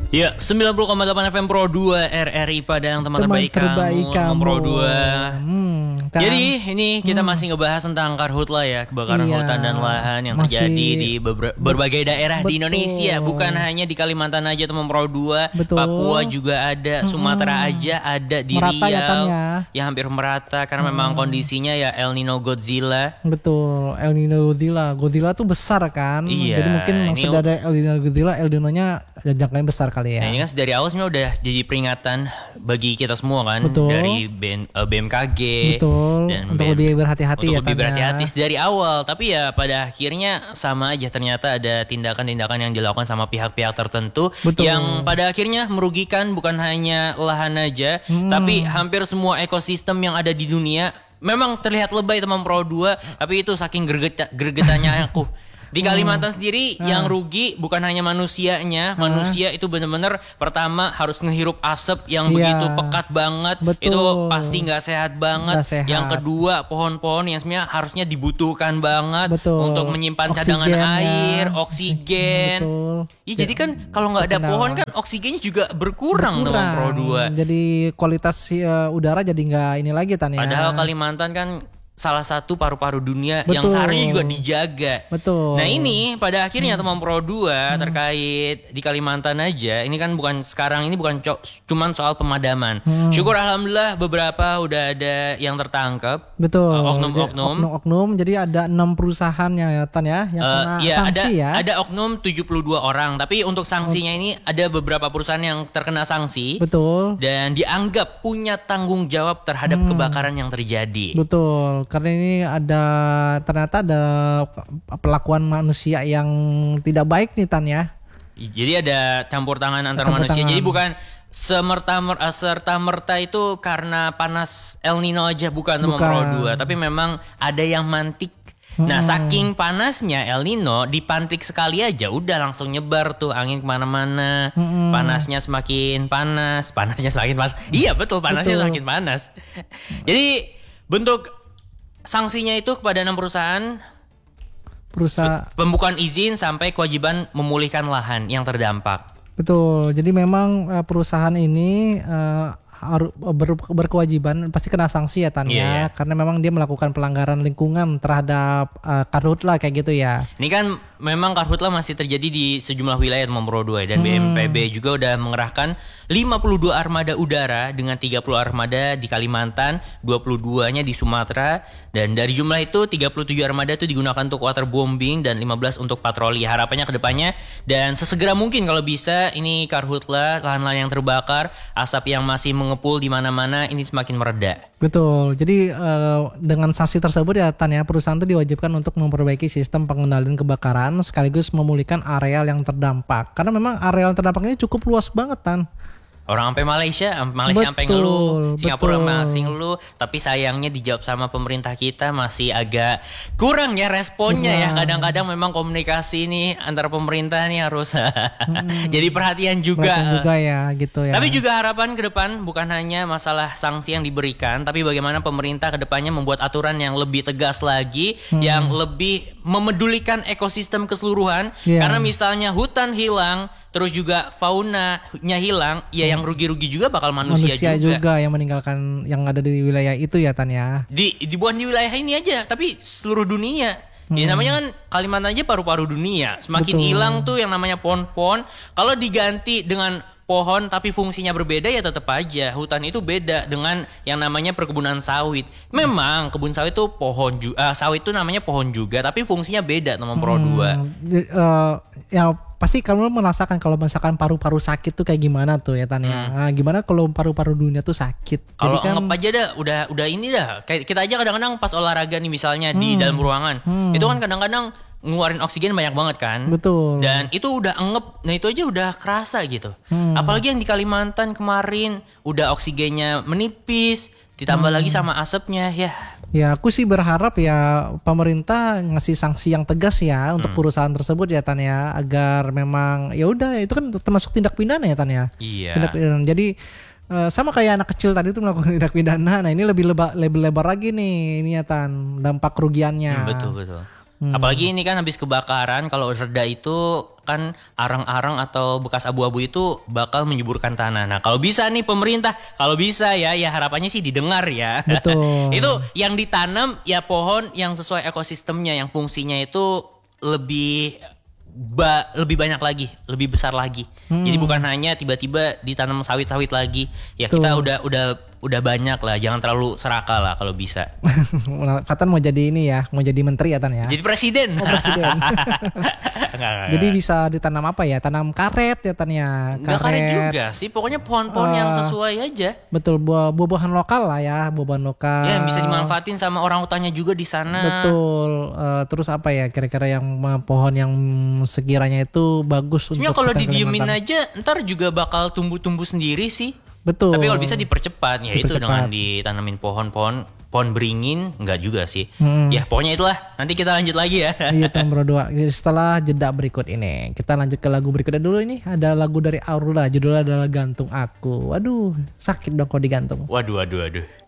Ya, 90,8 FM Pro 2 RRI Padang, teman terbaik kamu Pro 2. Jadi ini kita masih ngebahas tentang karhutla ya, kebakaran hutan dan lahan yang terjadi di berbagai daerah di Indonesia. Bukan hanya di Kalimantan aja teman Pro 2, Papua juga ada, Sumatera aja ada, di merata Riau ya hampir merata karena memang kondisinya ya El Nino Godzilla. Betul, El Nino Godzilla tuh besar kan. Iya, jadi mungkin maksud dari El Nino Godzilla, El Nino-nya jangkanya besar kali ya. Nah ini kan dari awal sebenarnya udah jadi peringatan bagi kita semua kan. Betul. Dari BMKG. Betul. Dan untuk lebih berhati-hati untuk ya. lebih berhati-hati dari awal. Tapi ya pada akhirnya sama aja, ternyata ada tindakan-tindakan yang dilakukan sama pihak-pihak tertentu. Betul. Yang pada akhirnya merugikan bukan hanya lahan aja, tapi hampir semua ekosistem yang ada di dunia. Memang terlihat lebay teman Pro 2, tapi itu saking gregetannya aku. Di Kalimantan sendiri yang rugi bukan hanya manusianya. Manusia itu benar-benar pertama harus ngehirup asap yang begitu pekat banget. Betul. Itu pasti nggak sehat banget. Gak sehat. Yang kedua, pohon-pohon yang sebenarnya harusnya dibutuhkan banget. Betul. Untuk menyimpan cadangan air, oksigen. Betul. Ya, jadi kan kalau nggak ada pohon kan oksigennya juga berkurang teman Pro 2. Jadi kualitas udara jadi nggak ini lagi Tan ya. Padahal Kalimantan kan salah satu paru-paru dunia yang Betul. seharusnya juga dijaga. Betul. Nah ini pada akhirnya teman Pro 2 terkait di Kalimantan aja. Ini kan bukan sekarang, ini bukan cuman soal pemadaman. Syukur alhamdulillah beberapa udah ada yang tertangkap. Betul. Oknum-oknum. Jadi ada 6 perusahaan ya Tan ya yang kena sanksi ada oknum 72 orang. Tapi untuk sanksinya ini ada beberapa perusahaan yang terkena sanksi. Betul. Dan dianggap punya tanggung jawab terhadap kebakaran yang terjadi. Betul. Karena ini ternyata ada perlakuan manusia yang tidak baik nih Tan ya. Jadi ada campur tangan antar manusia. Jadi bukan serta-merta itu karena panas El Nino aja, bukan teman Pro 2. Tapi memang ada yang mantik. Nah saking panasnya El Nino, dipantik sekali aja udah langsung nyebar tuh angin kemana-mana. Panasnya semakin panas. Iya betul, panasnya semakin panas. Jadi bentuk sanksinya itu kepada 6 perusahaan pembukaan izin sampai kewajiban memulihkan lahan yang terdampak. Betul. Jadi memang perusahaan ini harus berkewajiban pasti kena sanksi ya Tan ya. Karena memang dia melakukan pelanggaran lingkungan terhadap karhutla kayak gitu ya. Ini kan memang karhutla masih terjadi di sejumlah wilayah teman Pro 2 dan BNPB juga udah mengerahkan 52 armada udara dengan 30 armada di Kalimantan, 22-nya di Sumatera, dan dari jumlah itu 37 armada itu digunakan untuk waterbombing dan 15 untuk patroli. Harapannya ke depannya dan sesegera mungkin kalau bisa ini karhutla, lahan-lahan yang terbakar, asap yang masih mengepul di mana-mana ini semakin mereda. Betul. Jadi dengan sanksi tersebut ya Tan ya, perusahaan itu diwajibkan untuk memperbaiki sistem pengendalian kebakaran sekaligus memulihkan areal yang terdampak. Karena memang areal terdampak ini cukup luas banget Tan. Orang sampai Malaysia sampai ngeluh, Singapura masih ngeluh, tapi sayangnya dijawab sama pemerintah kita masih agak kurang ya responnya ya. Kadang-kadang memang komunikasi ini antara pemerintah nih harus jadi perhatian juga ya gitu ya. Tapi juga harapan ke depan bukan hanya masalah sanksi yang diberikan, tapi bagaimana pemerintah ke depannya membuat aturan yang lebih tegas lagi, yang lebih memedulikan ekosistem keseluruhan. Karena misalnya hutan hilang, terus juga faunanya hilang, ya yang rugi-rugi juga bakal manusia juga yang meninggalkan yang ada di wilayah itu ya Tan ya. Bukan di wilayah ini aja, tapi seluruh dunia. Ya namanya kan Kalimantan aja paru-paru dunia. Semakin hilang tuh yang namanya pohon-pohon. Kalau diganti dengan pohon tapi fungsinya berbeda ya tetap aja hutan itu beda dengan yang namanya perkebunan sawit. Memang kebun sawit itu sawit itu namanya pohon juga, tapi fungsinya beda teman Pro 2. Ya pasti kamu merasakan kalau misalkan paru-paru sakit tuh kayak gimana tuh ya Tan ya. Nah, gimana kalau paru-paru dunia tuh sakit? Kalau anggap aja dah udah ini dah. Kayak kita aja kadang-kadang pas olahraga nih misalnya di dalam ruangan. Itu kan kadang-kadang ngeluarin oksigen banyak banget kan. Betul. Dan itu udah engep. Nah itu aja udah kerasa gitu. Apalagi yang di Kalimantan kemarin udah oksigennya menipis, ditambah lagi sama asapnya ya. Ya aku sih berharap ya pemerintah ngasih sanksi yang tegas ya untuk perusahaan tersebut ya Tan ya, agar memang ya udah itu kan termasuk tindak pidana ya Tan ya. Iya. Tindak pidana. Jadi sama kayak anak kecil tadi itu melakukan tindak pidana. Nah ini lebih lebar lagi nih ini ya Tan, dampak kerugiannya. Betul. Apalagi ini kan habis kebakaran, kalau reda itu kan arang-arang atau bekas abu-abu itu bakal menyuburkan tanah. Nah kalau bisa nih pemerintah, kalau bisa ya harapannya sih didengar ya. Betul. Itu yang ditanam ya pohon yang sesuai ekosistemnya, yang fungsinya itu lebih lebih banyak lagi, lebih besar lagi. Jadi bukan hanya tiba-tiba ditanam sawit-sawit lagi. Ya kita udah banyak lah, jangan terlalu serakah lah kalau bisa. Fatan mau jadi ini ya, mau jadi menteri ya Tan ya. Jadi presiden. Oh, presiden. Enggak. Jadi bisa ditanam apa ya? Tanam karet ya Tan ya. Enggak karet juga sih, pokoknya pohon-pohon yang sesuai aja. Betul, buah-buahan lokal lah ya, buah-buahan lokal. Ya, yang bisa dimanfaatin sama orang hutannya juga di sana. Betul. Terus apa ya kira-kira yang pohon yang sekiranya itu bagus sebenarnya untuk kalau hutan didiemin Kalimantan. aja ntar juga bakal tumbuh-tumbuh sendiri sih. Betul. Tapi kalau bisa dipercepat ya itu dengan ditanamin pohon beringin enggak juga sih. Ya pokoknya itulah. Nanti kita lanjut lagi ya. Iya Tom Bro 2. Setelah jeda berikut ini kita lanjut ke lagu berikutnya dulu. Ini ada lagu dari Aurora, judulnya adalah Gantung Aku. Waduh, sakit dong kalau digantung. Waduh.